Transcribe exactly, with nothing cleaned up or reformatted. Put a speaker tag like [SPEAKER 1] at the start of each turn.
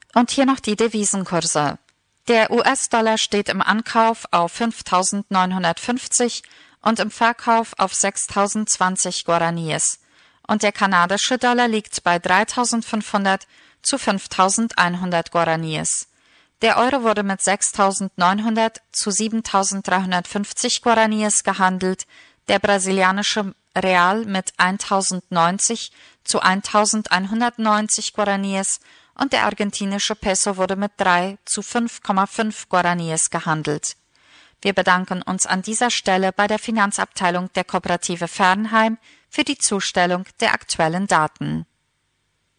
[SPEAKER 1] Und hier noch die Devisenkurse. Der U S-Dollar steht im Ankauf auf fünftausendneunhundertfünfzig und im Verkauf auf sechstausendzwanzig Guaraníes. Und der kanadische Dollar liegt bei dreitausendfünfhundert zu fünftausendeinhundert Guaraníes. Der Euro wurde mit sechstausendneunhundert zu siebentausenddreihundertfünfzig Guaraníes gehandelt, der brasilianische Real mit eintausendneunzig zu eintausendeinhundertneunzig Guaraníes und der argentinische Peso wurde mit drei zu fünf Komma fünf Guaraníes gehandelt. Wir bedanken uns an dieser Stelle bei der Finanzabteilung der Kooperative Fernheim für die Zustellung der aktuellen Daten.